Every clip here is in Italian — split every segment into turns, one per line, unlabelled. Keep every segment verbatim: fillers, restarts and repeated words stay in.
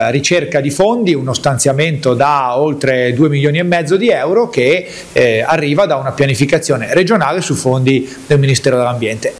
ricerca di fondi, uno stanziamento da oltre due milioni e mezzo di euro che eh, arriva da una pianificazione regionale su fondi del Ministero dell'Ambiente.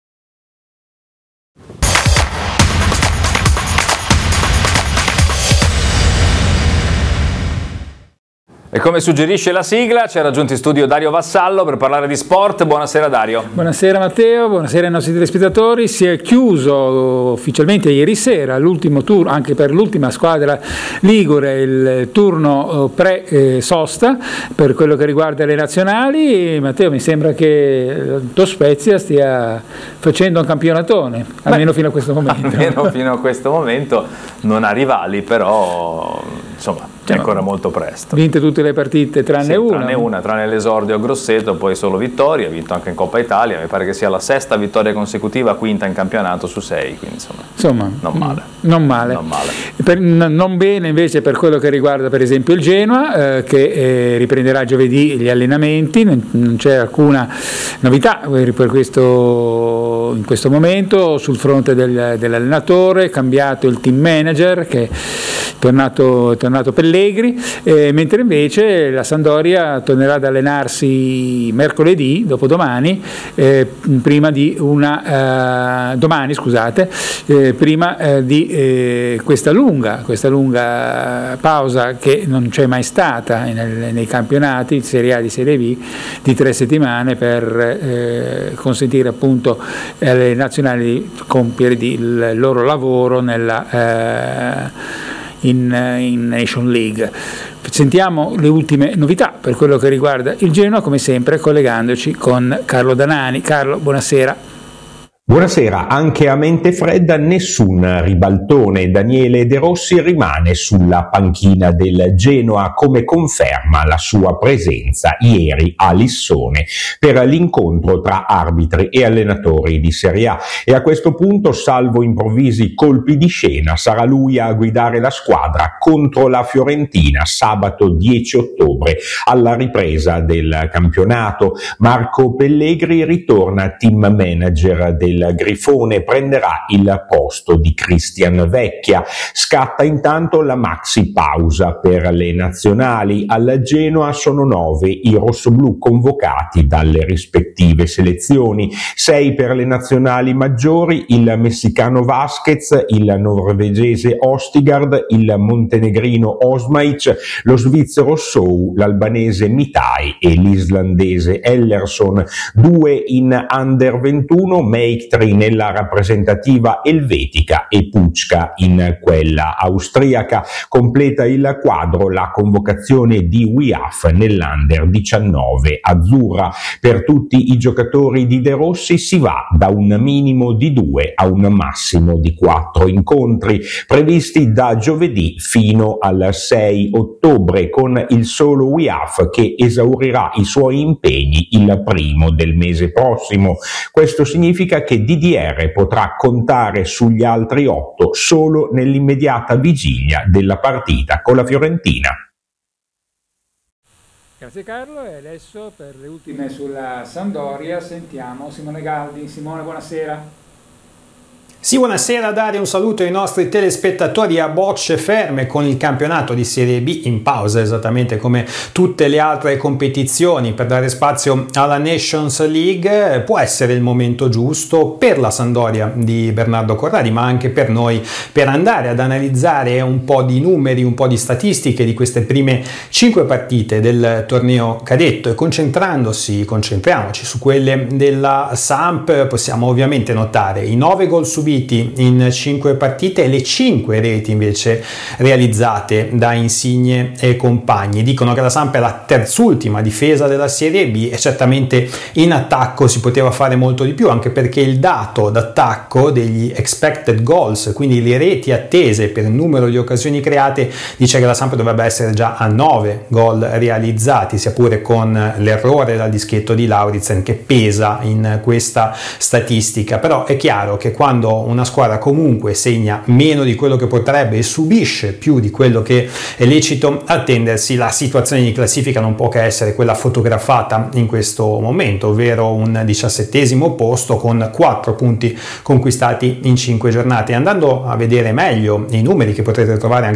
E come suggerisce la sigla, ci ha raggiunto in studio Dario Vassallo per parlare di sport. Buonasera Dario.
Buonasera Matteo, buonasera ai nostri telespettatori. Si è chiuso ufficialmente ieri sera l'ultimo turno, anche per l'ultima squadra ligure, il turno pre-sosta per quello che riguarda le nazionali. Matteo, mi sembra che Lo Spezia stia facendo un campionatone, almeno Beh, fino a questo momento.
Almeno fino a questo momento non ha rivali, però insomma è ancora molto presto.
Vinte tutte le partite tranne
sì,
una.
Tranne una, tranne l'esordio a Grosseto, poi solo vittorie, ha vinto anche in Coppa Italia, mi pare che sia la sesta vittoria consecutiva, quinta in campionato su sei, quindi insomma, insomma non male.
Non male.
Non, male.
Per, non bene invece per quello che riguarda per esempio il Genoa, eh, che eh, riprenderà giovedì gli allenamenti, non, non c'è alcuna novità per questo, in questo momento sul fronte del, dell'allenatore, cambiato il team manager che è tornato, è tornato Pellegri, eh, mentre invece la Sampdoria tornerà ad allenarsi mercoledì, dopodomani, eh, prima di una eh, domani scusate, eh, prima eh, di eh, questa lunga, questa lunga pausa che non c'è mai stata nel, nei campionati Serie A di Serie B di tre settimane per eh, consentire appunto alle nazionali di compiere di, il loro lavoro nella eh, In, in Nation League. Sentiamo le ultime novità per quello che riguarda il Genoa, come sempre collegandoci con Carlo Danani. Carlo, buonasera.
Buonasera, anche a mente fredda nessun ribaltone. Daniele De Rossi rimane sulla panchina del Genoa, come conferma la sua presenza ieri a Lissone per l'incontro tra arbitri e allenatori di Serie A, e a questo punto, salvo improvvisi colpi di scena, sarà lui a guidare la squadra contro la Fiorentina sabato dieci ottobre alla ripresa del campionato. Marco Pellegri ritorna team manager del Il Grifone, prenderà il posto di Cristian Vecchia. Scatta intanto la maxi pausa per le nazionali. Al Genoa sono nove i rossoblù convocati dalle rispettive selezioni, sei per le nazionali maggiori, il messicano Vasquez, il norvegese Ostigard, il montenegrino Osmaic, lo svizzero Sou, l'albanese Mitai e l'islandese Ellerson. Due in under ventuno, Make nella rappresentativa elvetica e Pucca in quella austriaca. Completa il quadro la convocazione di W I A F nell'Under diciannove azzurra. Per tutti i giocatori di De Rossi si va da un minimo di due a un massimo di quattro incontri previsti da giovedì fino al sei ottobre, con il solo W I A F che esaurirà i suoi impegni il primo del mese prossimo. Questo significa che D D R potrà contare sugli altri otto solo nell'immediata vigilia della partita con la Fiorentina.
Grazie Carlo, e adesso per le ultime sulla Sampdoria sentiamo Simone Galdi. Simone, buonasera.
Sì, buonasera Dario, un saluto ai nostri telespettatori. A bocce ferme con il campionato di Serie B in pausa, esattamente come tutte le altre competizioni, per dare spazio alla Nations League. Può essere il momento giusto per la Sampdoria di Bernardo Corradi, ma anche per noi, per andare ad analizzare un po' di numeri, un po' di statistiche di queste prime cinque partite del torneo cadetto, e concentrandosi, concentriamoci su quelle della Samp. Possiamo ovviamente notare i nove gol subiti in cinque partite e le cinque reti invece realizzate da Insigne e compagni. Dicono che la Samp è la terzultima difesa della Serie B, e certamente in attacco si poteva fare molto di più, anche perché il dato d'attacco degli expected goals, quindi le reti attese per il numero di occasioni create, dice che la Samp dovrebbe essere già a nove gol realizzati, sia pure con l'errore dal dischetto di Lauritsen che pesa in questa statistica. Però è chiaro che quando quando una squadra comunque segna meno di quello che potrebbe e subisce più di quello che è lecito attendersi, la situazione di classifica non può che essere quella fotografata in questo momento, ovvero un diciassettesimo posto con quattro punti conquistati in cinque giornate. Andando a vedere meglio i numeri che potrete trovare